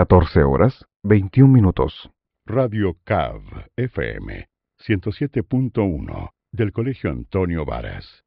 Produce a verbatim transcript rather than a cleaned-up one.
catorce horas, veintiún minutos. Radio C A V F M ciento siete punto uno del Colegio Antonio Varas.